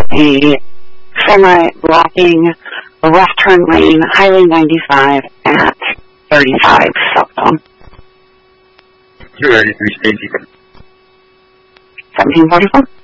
a semi blocking the left turn lane, Highway 95 at 35 southbound. 283, safety. 1744.